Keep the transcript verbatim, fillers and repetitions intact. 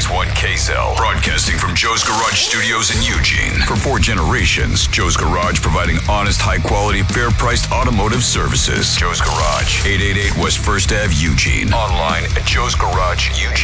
ninety-six point one K S L. Broadcasting from Joe's Garage Studios in Eugene. For four generations, Joe's Garage providing honest, high-quality, fair-priced automotive services. Joe's Garage, eight eighty-eight West First Avenue, Eugene. Online at joes garage eugene